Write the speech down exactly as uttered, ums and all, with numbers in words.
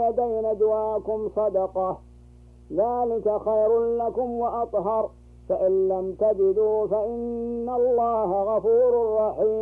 يدي نجواكم صدقة ذلك خير لكم وأطهر، فإن لم تجدوا فإن الله غفور رحيم.